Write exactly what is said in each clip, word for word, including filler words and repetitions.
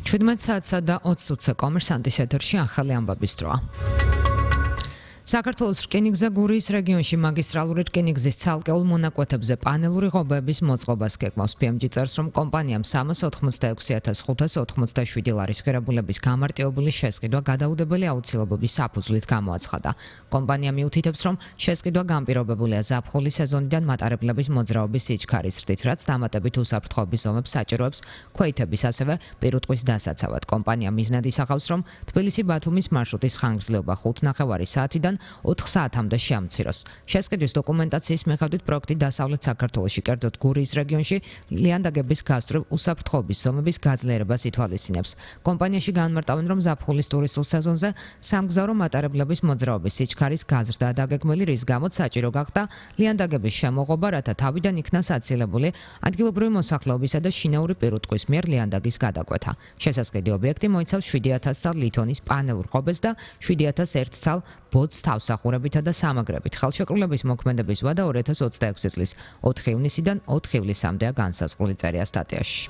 ჩვიდმეტ საათსა და ოცი წუთზე კომერსანტის ეთერში ახალი ამბების დროა. საქართველოს რკინიგზა გურიის რეგიონში მაგისტრალური რკინიგზის ცალკეულ მონაკვეთებზე პანელური ღობეების მოწყობას გეგმავს. პი ემ ჯი წერს, რომ კომპანიამ სამას ოთხმოცდაექვსი ათას ხუთას ოთხმოცდაშვიდი ლარის ღირებულების გამარტივებული შესყიდვა გადაუდებელი აუცილებლობის საფუძვლით გამოაცხადა. კომპანია მიუთითებს, რომ შესყიდვა განპირობებულია ზაფხულის სეზონიდან მატარებლების მოძრაობის სიჩქარის ზრდით, რაც დამატებით უსაფრთხოების ზომებს საჭიროებს ქვეითების, ასევე პირუტყვის დასაცავად. კომპანია მიზნად ისახავს, რომ თბილისი-ბათუმის მარშრუტის ხანგრძლივობა ხუთ ნახევარი საათიდან ოთხ საათამდე შეამციროს. შესყიდვის დოკუმენტაციის მიხედვით პროექტი დასავლეთ საქართველოში, კერძოდ გურიის რეგიონში ლიანდაგების გასწვრივ უსაფრთხოების ზომების გაძლიერებას ითვალისწინებს. კომპანიაში განმარტავენ, რომ ზაფხულის ტურისტულ სეზონზე სამგზავრო მატარებლების მოძრაობის სიჩქარის გაზრდა დაგეგმილი, რის გამოც საჭირო გახდა ლიანდაგების შემოღობა, რათა თავიდან იქნა საცილებული ადგილობრივი მოსახლეობისა და შინაური პირუტყვის მიერ ლიანდაგის გადაკვეთა. შესასყიდი ობიექტი მოიცავს შვიდი ათას წალ ლითონის პანელურ ღობეს და შვიდი ათას ერთ წალ ბოდს თავსახურებითა და სამაგრებით. ხელშეკრულების მოქმედების ვადა ორი ათას ოცდაექვსი წლის ოთხი ივნისიდან ოთხი ივლისამდეა განსაზღვრული, წერია სტატიაში.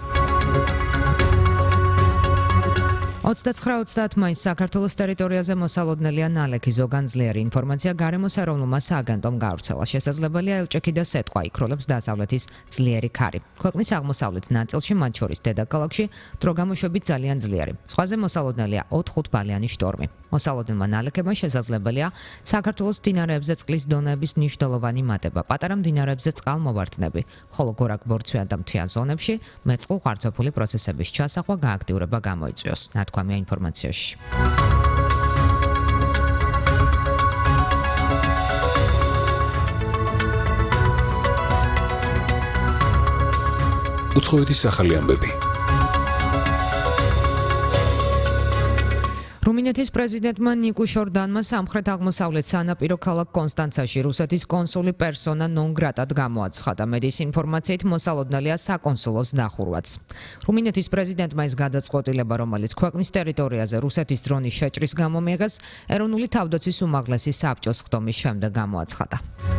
ოცდაცხრა ოცდაათ მაისს საქართველოს ტერიტორიაზე მოსალოდნელია ნალექი. ზოგან ძლიერი ინფორმაცია გარემოს ეროვნულმა სააგენტომ გაავრცელა. შესაძლებელია ელჭექი და სეტყვა იქროლებს დასავლეთის ძლიერი ქარი. ქვეყნის აღმოსავლეთ ნაწილში, მათ შორის დედაქალაქში, დრო გამოშვებით ძალიან ძლიერი. ზღვაზე მოსალოდნელია ოთხ-ხუთ ბალიანი შტორმი. მოსალოდნელმა ნალექებმა შესაძლებელია საქართველოს მდინარეებზე წყლის დონეების მნიშვნელოვანი მატება, პატარა მდინარეებზე წყალმოვარდნები, ხოლო გორაკ-ბორცვიან და მთიან ზონებში მეწყულ-ღვარცოფული პროცესების ჩასახვა გააქტიურება გამოიწვიოს. თქვამია ინფორმაციაში. უცხოეთის ახალი ამბები. რუმინეთის პრეზიდენტმა ნიკუ შორდანმა სამხრეთ-აღმოსავლეთ სანაპირო ქალაქ კონსტანცაში რუსეთის კონსული პერსონა ნონ გრატად გამოაცხადა. მედიის ინფორმაციით მოსალოდნელია საკონსულოს დახურვაც. რუმინეთის პრეზიდენტმა ეს გადაწყვეტილება, რომელიც ქვეყნის ტერიტორიაზე რუსეთის დრონის შეჭრის გამო მიიღეს, ეროვნული თავდაცვის უმაღლესი საბჭოს ხდომის შემდეგ გამოაცხადა.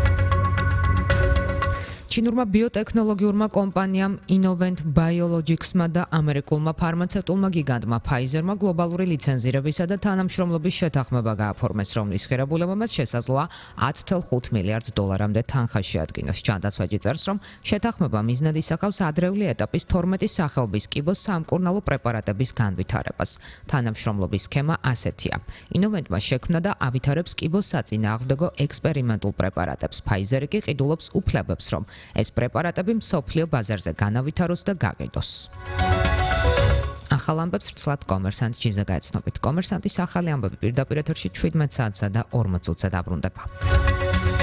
ჩინურმა ბიოტექნოლოგიურმა კომპანიამ Innovent Biologics-მა და ამერიკულმა ფარმაცევტულმა გიგანტმა Pfizer-მა გლობალური ლიცენზირებისა და თანამშრომლობის შეთანხმება გააფორმეს, რომლის ღირებულება მას შესაძლოა ათი თვლა ხუთ მილიარდ დოლარამდე თანხა შეადგინოს. ჩანდაცვაჯი წერს, რომ შეთანხმება მიზნად ისახავს ადრეული ეტაპის თორმეტი სახეობის კიბოს სამკურნალო პრეპარატების განვითარებას. თანამშრომლობის სქემა ასეთია. Innovent-მა შექმნა და ავითარებს კიბოს საწინააღმდეგო ექსპერიმენტულ პრეპარატებს. Pfizer-ი კი ყიდულობს უფლებებს, რომ ეს პრეპარატები მსოფლიო ბაზარზე განავითაროს და გაყიდოს. ახალ ამბებს რცლად კომერსანტ ჯიზე გაეცნობით. კომერსანტის ახალი ამბები პირდაპირ ეთერში ჩვიდმეტ საათსა და ორმოც წუთზე დაბრუნდება.